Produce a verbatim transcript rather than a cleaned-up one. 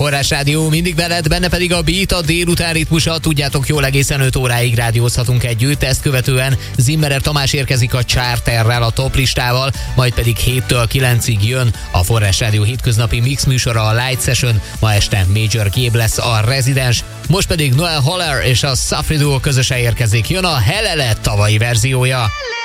Forrás Rádió mindig veled, benne pedig a Beat, a délután ritmusa. Tudjátok jól, egészen öt óráig rádiózhatunk együtt. Ezt követően Zimmerer Tamás érkezik a Charterrel, a toplistával, majd pedig héttől kilencig jön a Forrás Rádió hétköznapi mix műsora, a Light Session. Ma este Major Gabe lesz a rezidens, most pedig Noel Holler és a Safri Duo közösen érkezik. Jön a Helele tavalyi verziója.